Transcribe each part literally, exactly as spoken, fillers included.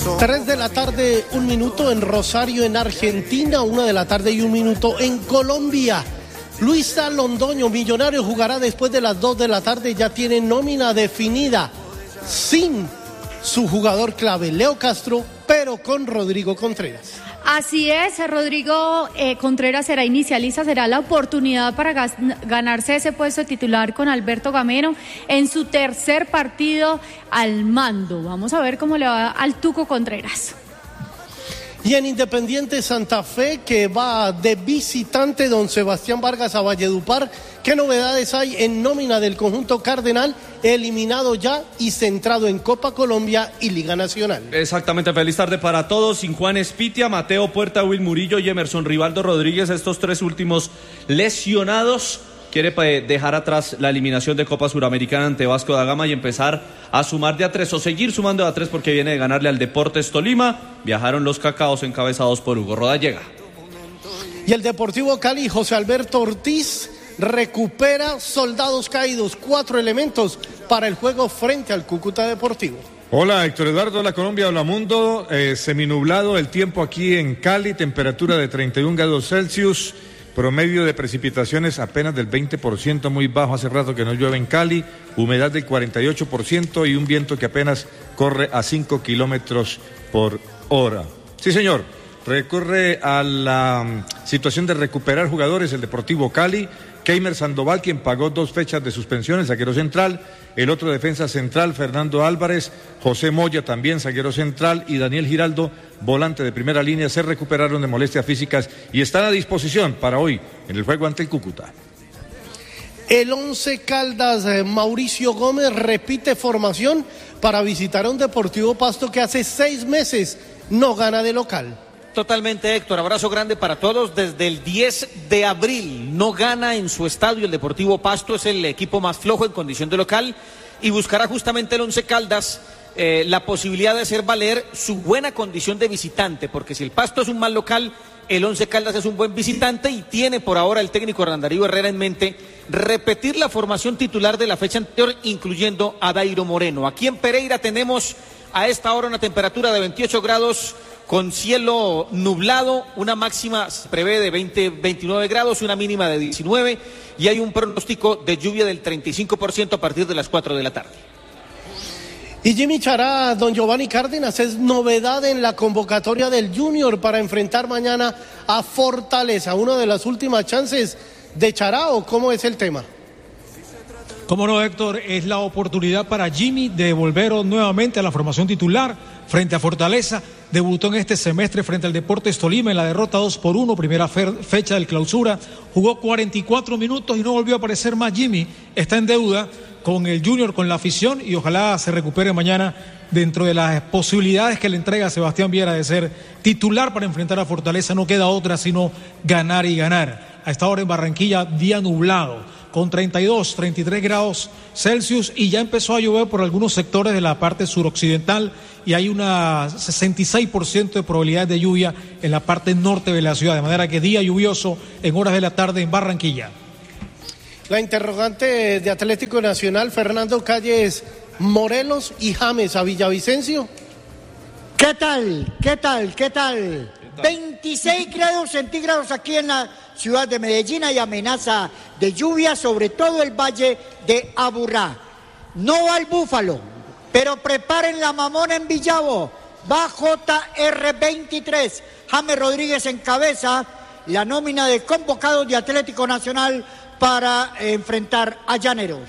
Tres de la tarde, un minuto en Rosario, en Argentina. Una de la tarde y un minuto en Colombia. Luisa Londoño, Millonario, jugará después de las dos de la tarde. Ya tiene nómina definida sin su jugador clave, Leo Castro, pero con Rodrigo Contreras. Así es, Rodrigo eh, Contreras será inicialista, será la oportunidad para gas, ganarse ese puesto de titular con Alberto Gamero en su tercer partido al mando. Vamos a ver cómo le va al Tuco Contreras. Y en Independiente Santa Fe, que va de visitante, don Sebastián Vargas a Valledupar. ¿Qué novedades hay en nómina del conjunto cardenal, eliminado ya y centrado en Copa Colombia y Liga Nacional? Exactamente, feliz tarde para todos. Sin Juan Espitia, Mateo Puerta, Will Murillo y Emerson Rivaldo Rodríguez, estos tres últimos lesionados. Quiere dejar atrás la eliminación de Copa Suramericana ante Vasco da Gama y empezar a sumar de a tres o seguir sumando de a tres porque viene de ganarle al Deportes Tolima. Viajaron los Cacaos encabezados por Hugo Rodallega. Y el Deportivo Cali, José Alberto Ortiz, recupera soldados caídos, cuatro elementos para el juego frente al Cúcuta Deportivo. Hola, Héctor Eduardo, hola Colombia, hola mundo. Eh, seminublado el tiempo aquí en Cali, temperatura de treinta y un grados Celsius. Promedio de precipitaciones apenas del veinte por ciento, muy bajo, hace rato que no llueve en Cali, humedad del cuarenta y ocho por ciento y un viento que apenas corre a cinco kilómetros por hora. Sí, señor, recurre a la um, situación de recuperar jugadores el Deportivo Cali. Keimer Sandoval, quien pagó dos fechas de suspensión, el zaguero central, el otro defensa central, Fernando Álvarez, José Moya, también zaguero central, y Daniel Giraldo, volante de primera línea, se recuperaron de molestias físicas y están a disposición para hoy en el juego ante el Cúcuta. El Once Caldas, eh, Mauricio Gómez, repite formación para visitar a un Deportivo Pasto que hace seis meses no gana de local. Totalmente, Héctor, abrazo grande para todos. Desde el diez de abril no gana en su estadio el Deportivo Pasto, es el equipo más flojo en condición de local y buscará justamente el Once Caldas eh, la posibilidad de hacer valer su buena condición de visitante, porque si el Pasto es un mal local, el Once Caldas es un buen visitante y tiene por ahora el técnico Hernán Darío Herrera en mente repetir la formación titular de la fecha anterior, incluyendo a Dairo Moreno. Aquí en Pereira tenemos a esta hora una temperatura de veintiocho grados con cielo nublado, una máxima se prevé de veinte, veintinueve grados, una mínima de diecinueve y hay un pronóstico de lluvia del treinta y cinco por ciento a partir de las cuatro de la tarde. Y Jimmy Chará, don Giovanni Cárdenas, es novedad en la convocatoria del Junior para enfrentar mañana a Fortaleza, una de las últimas chances de Chará, ¿o cómo es el tema? Cómo no, Héctor, es la oportunidad para Jimmy de volver nuevamente a la formación titular frente a Fortaleza. Debutó en este semestre frente al Deportes Tolima en la derrota dos por uno, primera fecha del clausura. Jugó cuarenta y cuatro minutos y no volvió a aparecer más Jimmy. Está en deuda con el Junior, con la afición, y ojalá se recupere mañana dentro de las posibilidades que le entrega a Sebastián Viera de ser titular para enfrentar a Fortaleza. No queda otra sino ganar y ganar. A esta hora en Barranquilla, día nublado, con treinta y dos, treinta y tres grados Celsius, y ya empezó a llover por algunos sectores de la parte suroccidental y hay una sesenta y seis por ciento de probabilidad de lluvia en la parte norte de la ciudad, de manera que día lluvioso en horas de la tarde en Barranquilla. La interrogante de Atlético Nacional, Fernando Calles, Morelos y James a Villavicencio. ¿Qué tal? ¿Qué tal? ¿Qué tal? veintiséis grados centígrados aquí en la ciudad de Medellín, hay amenaza de lluvia, sobre todo el valle de Aburrá. No va el Búfalo, pero preparen la mamona en Villavo, va J R veintitrés, James Rodríguez encabeza la nómina de convocados de Atlético Nacional para enfrentar a Llaneros.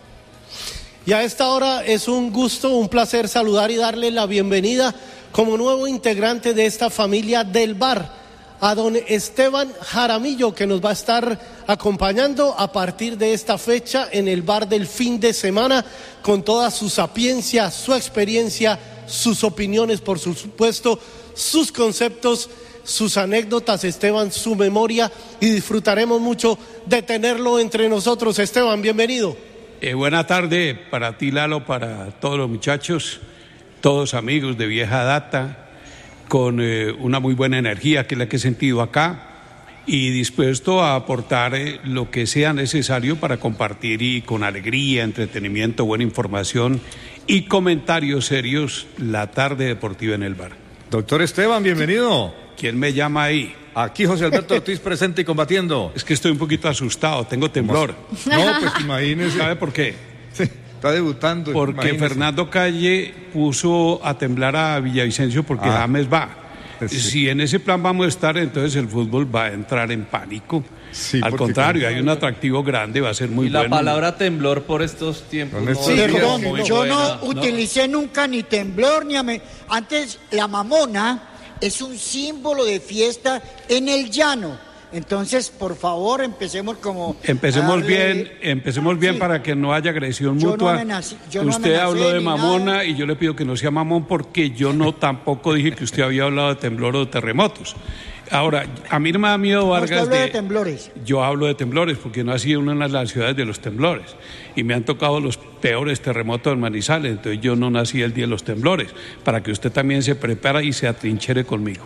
Y a esta hora es un gusto, un placer saludar y darle la bienvenida como nuevo integrante de esta familia del bar, a don Esteban Jaramillo, que nos va a estar acompañando a partir de esta fecha en el bar del fin de semana, con toda su sapiencia, su experiencia, sus opiniones, por supuesto, sus conceptos, sus anécdotas, Esteban, su memoria, y disfrutaremos mucho de tenerlo entre nosotros. Esteban, bienvenido. Eh, buena tarde para ti, Lalo, para todos los muchachos, todos amigos de vieja data, con eh, una muy buena energía, que es la que he sentido acá, y dispuesto a aportar eh, lo que sea necesario para compartir y con alegría, entretenimiento, buena información y comentarios serios, la tarde deportiva en el bar. Doctor Esteban, bienvenido. ¿Quién me llama ahí? Aquí José Alberto Ortiz presente y combatiendo. Es que estoy un poquito asustado, tengo temblor. No, pues imagínese. ¿Sabe por qué? Sí, está debutando. Porque imagínese. Fernando Calle puso a temblar a Villavicencio porque Ah. James va. Sí. Si en ese plan vamos a estar, entonces el fútbol va a entrar en pánico. Sí, Al porque contrario, con- hay un atractivo grande, va a ser muy Y la bueno. palabra temblor por estos tiempos. Con no estos es días. Perdón, muy yo buena, no utilicé nunca ni temblor ni ame... Antes la mamona es un símbolo de fiesta en el llano. Entonces, por favor, empecemos como Empecemos a darle- bien, empecemos bien Sí. para que no haya agresión Yo no mutua. amenacé- yo no usted amenacé habló de ni mamona nada. y yo le pido que no sea mamón porque yo no tampoco dije que usted había hablado de temblor o de terremotos. Ahora, a mí no me da miedo No, usted Vargas habló de de... temblores. Yo hablo de temblores porque nací en una de las ciudades de los temblores y me han tocado los peores terremotos en Manizales, entonces yo no nací el día de los temblores, para que usted también se prepare y se atrinchere conmigo.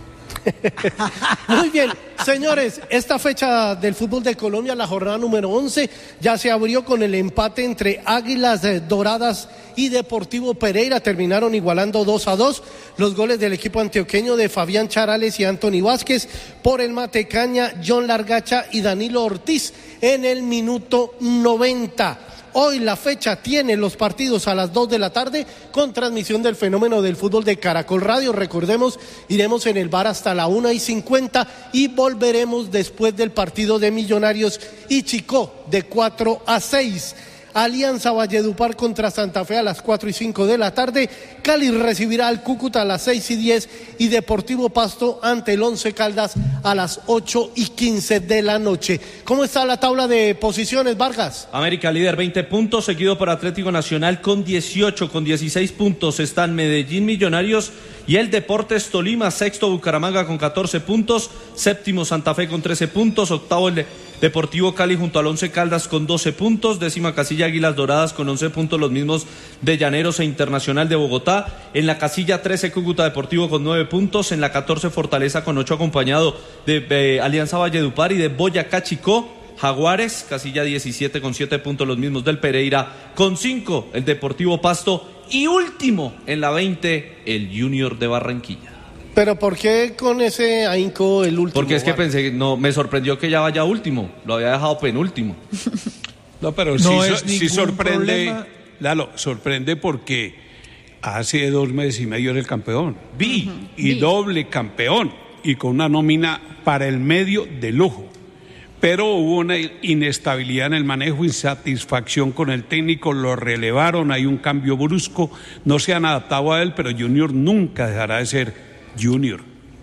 Muy bien, señores, esta fecha del fútbol de Colombia, la jornada número once, ya se abrió con el empate entre Águilas eh, Doradas y Deportivo Pereira. Terminaron igualando dos a dos. Los goles del equipo antioqueño de Fabián Charales y Anthony Vázquez, por el Matecaña, John Largacha y Danilo Ortiz en el minuto noventa. Hoy la fecha tiene los partidos a las dos de la tarde con transmisión del Fenómeno del Fútbol de Caracol Radio. Recordemos, iremos en el bar hasta la una y cincuenta y volveremos después del partido de Millonarios y Chicó de cuatro a seis. Alianza Valledupar contra Santa Fe a las cuatro y cinco de la tarde. Cali recibirá al Cúcuta a las seis y diez y Deportivo Pasto ante el Once Caldas a las ocho y quince de la noche. ¿Cómo está la tabla de posiciones, Vargas? América líder veinte puntos, seguido por Atlético Nacional con dieciocho, con dieciséis puntos están Medellín, Millonarios y el Deportes Tolima, sexto Bucaramanga con catorce puntos, séptimo Santa Fe con trece puntos, octavo el Deportivo Cali junto al Once Caldas con doce puntos, décima casilla Águilas Doradas con once puntos, los mismos de Llaneros e Internacional de Bogotá, en la casilla trece Cúcuta Deportivo con nueve puntos, en la catorce Fortaleza con ocho acompañado de, de Alianza Valledupar y de Boyacá Chicó. Jaguares, casilla diecisiete con siete puntos, los mismos del Pereira con cinco, el Deportivo Pasto y último en la veinte, el Junior de Barranquilla. Pero ¿por qué con ese ahínco el último? Porque es que Vargas? pensé, no, me sorprendió que ya vaya último, lo había dejado penúltimo. No, pero No sí, es so- sí ningún sorprende, problema. Lalo, sorprende porque hace dos meses y medio era el campeón. Vi, y Vi. doble campeón, y con una nómina para el medio de lujo. Pero hubo una inestabilidad en el manejo, insatisfacción con el técnico, lo relevaron, hay un cambio brusco, no se han adaptado a él, pero Junior nunca dejará de ser Junior.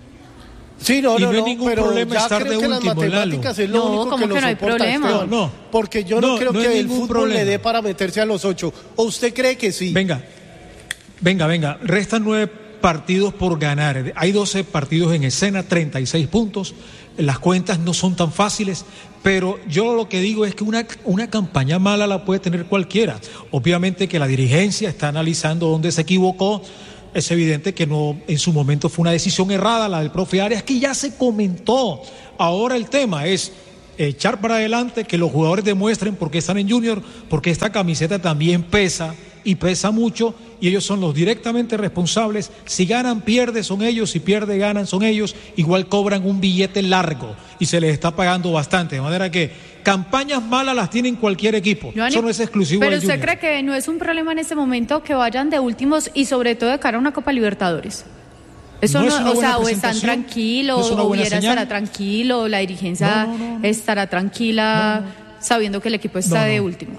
Sí, no, Y no, no hay no, ningún pero problema ya estar creo de que las último, matemáticas Lalo. es lo No, único ¿cómo que, que lo no hay soporta, problema? Esteban. No, no. Porque yo no, No, creo no hay que el ningún fútbol le problema. dé para meterse a los ocho. ¿O usted cree que sí? Venga, venga, venga. Restan nueve partidos por ganar. Hay doce partidos en escena, treinta y seis puntos. Las cuentas no son tan fáciles, pero yo lo que digo es que una, una campaña mala la puede tener cualquiera. Obviamente que la dirigencia está analizando dónde se equivocó. Es evidente que no, en su momento fue una decisión errada la del profe Arias, que ya se comentó. Ahora el tema es echar para adelante, que los jugadores demuestren por qué están en Junior, porque esta camiseta también pesa y pesa mucho, y ellos son los directamente responsables. Si ganan, pierde, son ellos; si pierde, ganan, son ellos. Igual cobran un billete largo y se les está pagando bastante, de manera que campañas malas las tienen cualquier equipo. Johnny, Eso no es exclusivo pero del usted Junior. cree que no es un problema en este momento que vayan de últimos y sobre todo de cara a una Copa Libertadores. Eso No no, es una o sea, buena o están presentación, tranquilos, no es una o buena Viera señal. estará tranquilo, la dirigencia No, no, no, no. estará tranquila sabiendo que el equipo está No, no. de último.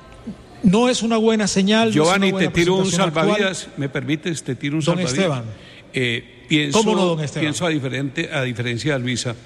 No es una buena señal. Giovanni, no es una te buena tiro un presentación actual. salvavidas, ¿me permites? Te tiro un Don salvavidas. Esteban. Eh, pienso, ¿Cómo no, don Esteban? pienso a, diferente, a diferencia de Luisa,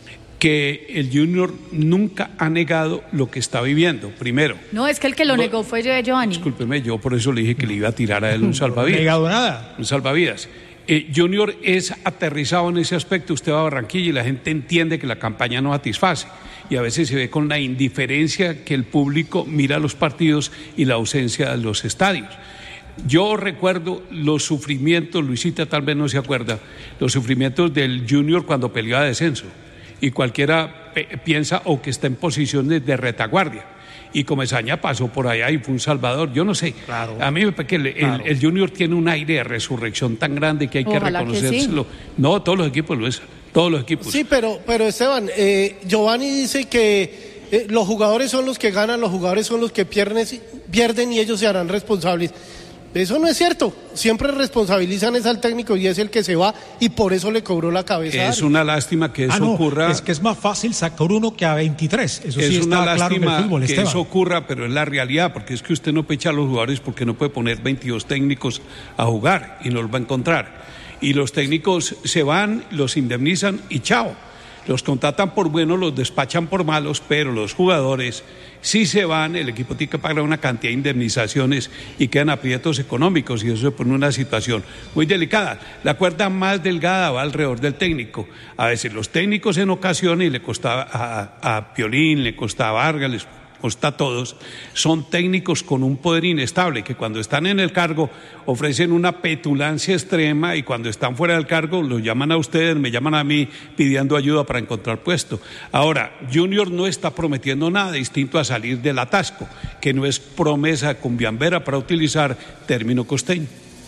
que el Junior nunca ha negado lo que está viviendo, primero. No, es que el que lo No, negó fue Giovanni. Discúlpeme, yo por eso le dije que le iba a tirar a él un No he salvavidas. negado nada. Un salvavidas. Eh, Junior es aterrizado en ese aspecto. Usted va a Barranquilla y la gente entiende que la campaña no satisface. Y a veces se ve con la indiferencia que el público mira los partidos y la ausencia de los estadios. Yo recuerdo los sufrimientos, Luisita tal vez no se acuerda, los sufrimientos del Junior cuando peleaba descenso. Y cualquiera pe- piensa o que está en posiciones de retaguardia. y Comesaña pasó por allá y fue un salvador, yo no sé. Claro. A mí me parece que el, Claro. el, el Junior tiene un aire de resurrección tan grande que hay que Ojalá que reconocérselo. No, todos los equipos, Luis, todos los equipos. Sí, pero, pero Esteban, eh, Giovanni dice que eh, los jugadores son los que ganan, los jugadores son los que pierden, pierden y ellos se harán responsables. Eso no es cierto. Siempre responsabilizan es al técnico y es el que se va y por eso le cobró la cabeza. Es una lástima que eso Ah, no, ocurra. es que es más fácil sacar uno que a veintitrés. Eso sí Es una está claro en el lástima fútbol, que Esteban. eso ocurra, pero es la realidad, porque es que usted no pecha a los jugadores porque no puede poner veintidós técnicos a jugar y no los va a encontrar. Y los técnicos se van, los indemnizan y chao. Los contratan por buenos, los despachan por malos, pero los jugadores si se van, el equipo tiene que pagar una cantidad de indemnizaciones y quedan aprietos económicos y eso se pone en una situación muy delicada. La cuerda más delgada va alrededor del técnico. A veces los técnicos en ocasiones, y le costaba a, a Piolín, le costaba a Vargas, les consta a todos, son técnicos con un poder inestable que cuando están en el cargo ofrecen una petulancia extrema y cuando están fuera del cargo los llaman a ustedes, me llaman a mí pidiendo ayuda para encontrar puesto. Ahora, Junior no está prometiendo nada distinto a salir del atasco, que no es promesa cumbiambera para utilizar término costeño.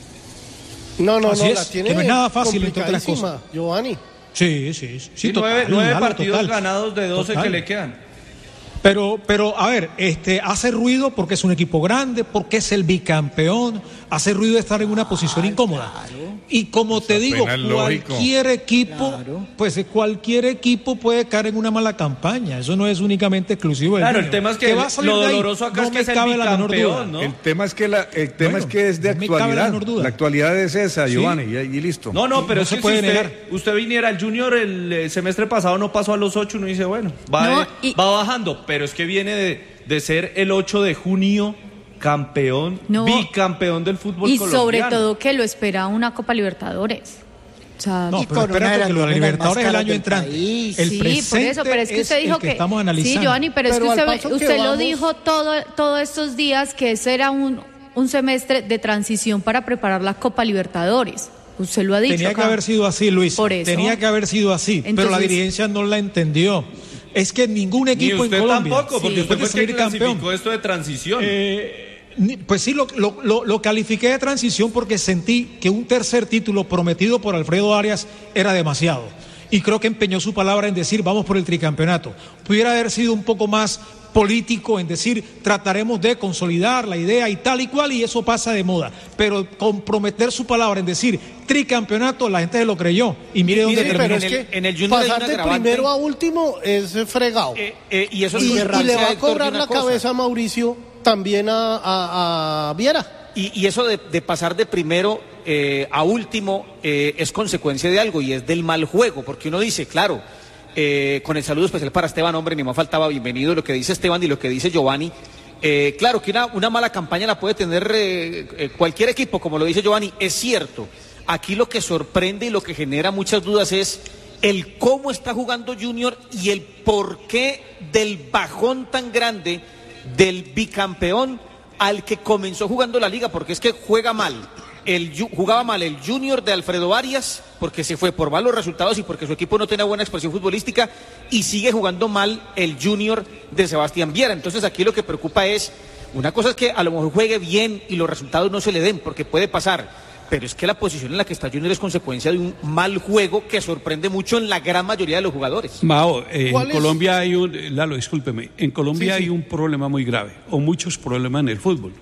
No, no, Así no, es, la tiene que no es nada fácil, entre otras complicadísima, Giovanni. Sí, sí, sí. Sí, total, nueve, nueve Lalo, partidos total. ganados de doce Total. que le quedan. Pero, pero, a ver, este, hace ruido porque es un equipo grande, porque es el bicampeón, hace ruido de estar en una posición incómoda. Y como te digo, apenas lógico. cualquier equipo, pues eh, cualquier equipo puede caer en una mala campaña. Eso no es únicamente exclusivo del Claro, el Junior. tema es que va a salir lo de ahí, doloroso acá no es que me es el cabe la menor duda. bicampeón, ¿no? El tema es que la, el tema Bueno, es que es de no me cabe la actualidad. menor duda. La actualidad es esa, Sí. Giovanni, y, y listo. No, no, pero No es se que puede si usted, negar. usted viniera al Junior el eh, semestre pasado no pasó a los ocho, uno dice, bueno, va, No, de- y- va bajando, pero es que viene de, de ser el ocho de junio campeón, No. bicampeón del fútbol Y colombiano. sobre todo que lo espera una Copa Libertadores. O sea, No, Y pero con una de espérate las que lo de nóminas Libertadores más es el caras año del entrante. país. El sí, por presente eso, pero es que usted es dijo el que, que, estamos analizando. sí, Giovanni, pero, Pero es al que paso usted, que usted lo vamos- dijo todo, todos estos días que ese era un, un semestre de transición para preparar la Copa Libertadores. Usted lo ha dicho. Tenía que acá. haber sido así, Luis. Por eso. Tenía que haber sido así, pero la Entonces- dirigencia no la entendió. Es que ningún Ni equipo usted en Colombia tampoco, porque Sí. usted puede fue el que salir campeón. clasificó esto de transición. Eh, ni- pues sí, lo, lo, lo, lo califiqué de transición porque sentí que un tercer título prometido por Alfredo Arias era demasiado. Y creo que empeñó su palabra en decir, vamos por el tricampeonato. Pudiera haber sido un poco más político en decir, trataremos de consolidar la idea y tal y cual, y eso pasa de moda. Pero comprometer su palabra en decir tricampeonato, la gente se lo creyó. Y mire dónde Mire, Sí, terminó. pero es en el- que en el Junior hay pasar un de agravante. primero a último es fregado. Eh, eh, y eso es y, y consecuencia, le va a Héctor, de cobrar una la cosa. cabeza a Mauricio también a, a, a Viera. Y, y eso de, de pasar de primero eh, a último eh, es consecuencia de algo y es del mal juego, porque uno dice, claro, eh, con el saludo especial para Esteban, hombre, ni más faltaba, bienvenido, lo que dice Esteban y lo que dice Giovanni. Eh, claro que una, una mala campaña la puede tener eh, eh, cualquier equipo, como lo dice Giovanni, es cierto. Aquí lo que sorprende y lo que genera muchas dudas es el cómo está jugando Junior y el porqué del bajón tan grande del bicampeón al que comenzó jugando la liga, porque es que juega mal. El, Ju- jugaba mal el Junior de Alfredo Arias, porque se fue por malos resultados y porque su equipo no tenía buena expresión futbolística, y sigue jugando mal el Junior de Sebastián Viera. Entonces aquí lo que preocupa es, una cosa es que a lo mejor juegue bien y los resultados no se le den, porque puede pasar, pero es que la posición en la que está Junior es consecuencia de un mal juego que sorprende mucho en la gran mayoría de los jugadores. Mao, eh, en ¿Cuál es? Colombia hay un, Lalo, discúlpeme, en Colombia Sí, sí. hay un problema muy grave, o muchos problemas en el fútbol.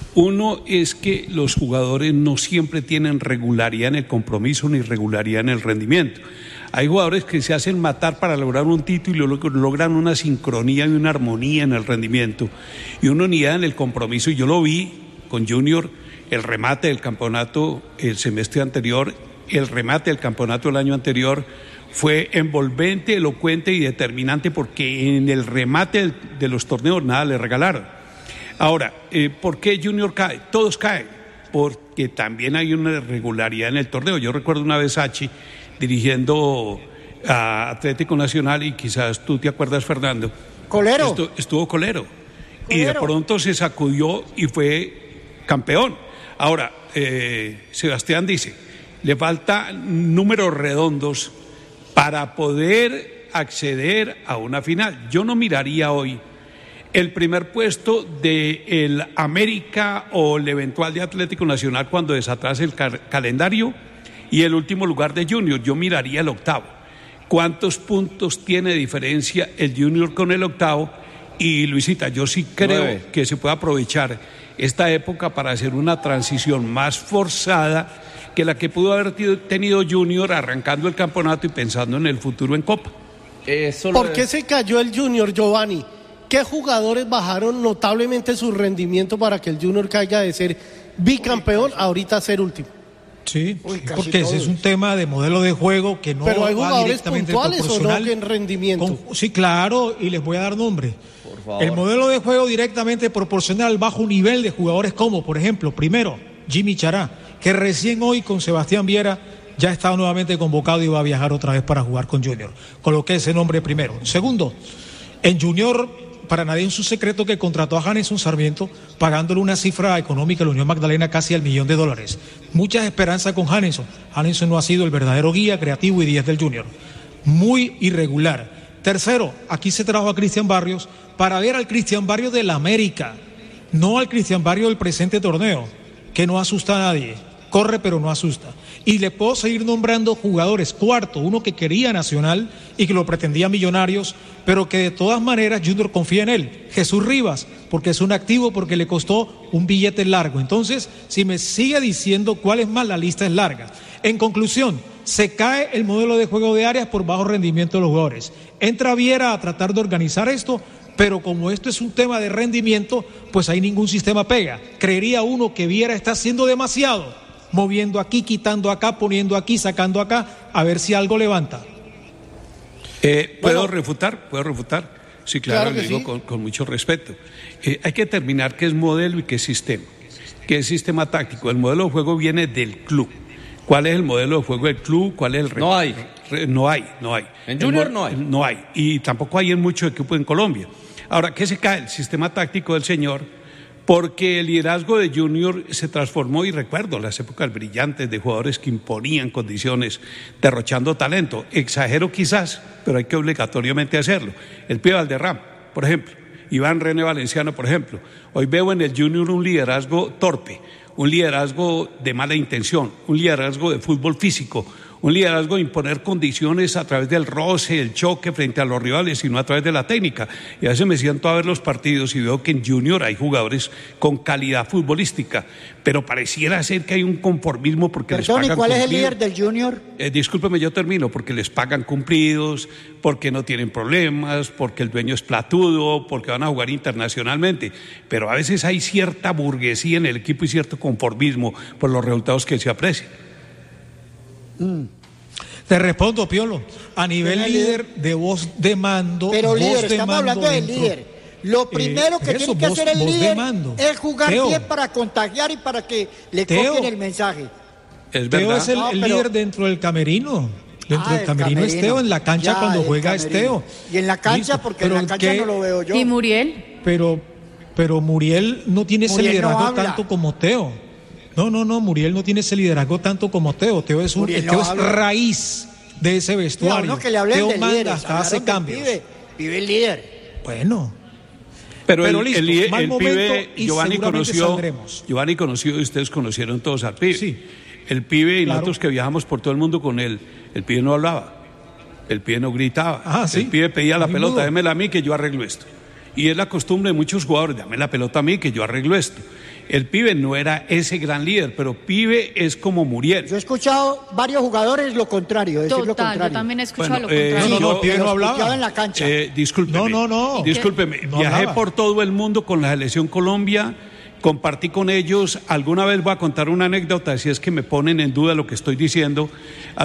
Uno es que los jugadores no siempre tienen regularidad en el compromiso ni regularidad en el rendimiento. Hay jugadores que se hacen matar para lograr un título y luego logran una sincronía y una armonía en el rendimiento y una unidad en el compromiso. Y yo lo vi con Junior, el remate del campeonato el semestre anterior, el remate del campeonato el año anterior fue envolvente, elocuente y determinante porque en el remate del- de los torneos nada le regalaron. Ahora, eh, ¿por qué Junior cae? Todos caen, porque también hay una irregularidad en el torneo. Yo recuerdo una vez Hachi dirigiendo a Atlético Nacional y quizás tú te acuerdas, Fernando. Colero. Estu- estuvo Colero. Y de Colero. pronto se sacudió y fue campeón. Ahora, eh, Sebastián dice, le falta números redondos para poder acceder a una final. Yo no miraría hoy el primer puesto de el América o el eventual de Atlético Nacional cuando desatrase el cal- calendario y el último lugar de Junior. Yo miraría el octavo. ¿Cuántos puntos tiene de diferencia el Junior con el octavo? Y Luisita, yo sí creo Nueve. que se puede aprovechar esta época para hacer una transición más forzada que la que pudo haber tido- tenido Junior arrancando el campeonato y pensando en el futuro en Copa. Eso ¿Por lo- qué se cayó el Junior, Giovanni? ¿Qué jugadores bajaron notablemente su rendimiento para que el Junior caiga de ser bicampeón ahorita a ser último? Sí, Uy, casi porque ese todos. es un tema de modelo de juego que no Pero hay va jugadores directamente puntuales o no proporcional que en rendimiento. con- sí, claro, y les voy a dar nombre. Por favor. El modelo de juego directamente proporcional al bajo nivel de jugadores como, por ejemplo, primero, Jimmy Chará, que recién hoy con Sebastián Viera ya está nuevamente convocado y va a viajar otra vez para jugar con Junior. Coloqué ese nombre primero. Segundo, en Junior, para nadie es un secreto que contrató a Janeson Sarmiento pagándole una cifra económica a la Unión Magdalena casi al millón de dólares. Muchas esperanzas con Janeson. Janeson no ha sido el verdadero guía creativo y diez del Junior. Muy irregular. Tercero, aquí se trajo a Cristian Barrios para ver al Cristian Barrios del América, no al Cristian Barrios del presente torneo, que no asusta a nadie. Corre pero no asusta. Y le puedo seguir nombrando jugadores. Cuarto, uno que quería Nacional y que lo pretendía Millonarios, pero que de todas maneras Junior confía en él. Jesús Rivas, porque es un activo, porque le costó un billete largo. Entonces, si me sigue diciendo cuál es más, la lista es larga. En conclusión, se cae el modelo de juego de Arias por bajo rendimiento de los jugadores. Entra Viera a tratar de organizar esto, pero como esto es un tema de rendimiento, pues ahí ningún sistema pega. Creería uno que Viera está haciendo demasiado, moviendo aquí, quitando acá, poniendo aquí, sacando acá, a ver si algo levanta. Eh, ¿Puedo Bueno. refutar? ¿Puedo refutar? Sí, claro, Claro que le digo sí. con, con mucho respeto. Eh, hay que determinar qué es modelo y qué es sistema. ¿Qué es sistema táctico? El modelo de juego viene del club. ¿Cuál es el modelo de juego del club? ¿Cuál es el re- No hay. re- no hay, no hay. En El Junior mo- no hay. No hay. Y tampoco hay en muchos equipos en Colombia. Ahora, ¿qué se cae? El sistema táctico del señor, porque el liderazgo de Junior se transformó, y recuerdo las épocas brillantes de jugadores que imponían condiciones, derrochando talento. Exagero quizás, pero hay que obligatoriamente hacerlo. El Pío Valderrama, por ejemplo, Iván René Valenciano, por ejemplo. Hoy veo en el Junior un liderazgo torpe, un liderazgo de mala intención, un liderazgo de fútbol físico, un liderazgo de imponer condiciones a través del roce, el choque frente a los rivales, sino a través de la técnica. Y a veces me siento a ver los partidos y veo que en Junior hay jugadores con calidad futbolística, pero pareciera ser que hay un conformismo porque les Perdón, pagan ¿y cuál es el cumplidos. líder del Junior? Eh, discúlpeme, yo termino, porque les pagan cumplidos, porque no tienen problemas, porque el dueño es platudo, porque van a jugar internacionalmente. Pero a veces hay cierta burguesía en el equipo y cierto conformismo por los resultados que se aprecian. Te respondo, Piolo. A nivel ¿Quién es el líder de voz de mando. Pero voz líder, de estamos mando hablando del dentro- líder. Lo primero que eso, tiene que voz- hacer el voz de líder mando. es jugar Teo. bien para contagiar y para que le Teo. copien el mensaje. Es Teo verdad. es el, No, el pero- líder dentro del camerino. Dentro Ah, del el camerino, es Teo, en la cancha Ya, cuando el juega es camerino. Teo. Y en la cancha, Listo. porque en Pero la cancha ¿qué? no lo veo yo. ¿Y Muriel? Pero, pero Muriel no tiene ese Muriel no liderazgo habla. tanto como Teo. No, no, no, Muriel no tiene ese liderazgo tanto como Teo. Teo es, un, Muriel no Teo es habla. raíz de ese Mira, vestuario. uno que le hablen Teo del manda, líder. hasta hace cambios. Vive, vive el líder. Bueno, Pero, Pero el, listo, el- mal el momento pibe, y Giovanni seguramente conoció, saldremos. Giovanni conoció y ustedes conocieron todos al pibe. Sí. El pibe y Claro. nosotros que viajamos por todo el mundo con él, el pibe no hablaba, el pibe no gritaba, Ah, sí. el pibe pedía la Muy pelota, mudo. démela a mí que yo arreglo esto. Y es la costumbre de muchos jugadores, dame la pelota a mí que yo arreglo esto. El pibe no era ese gran líder, pero pibe es como Muriel. Yo he escuchado varios jugadores lo contrario, decir lo Total, yo contrario. también he escuchado Bueno, lo eh, contrario. no, no, yo- el pibe Pero no escuchado hablaba. en la cancha. Eh, discúlpeme. No, no, no. Discúlpeme. No Viajé hablaba. por todo el mundo con la selección Colombia, compartí con ellos. Alguna vez voy a contar una anécdota, si es que me ponen en duda lo que estoy diciendo.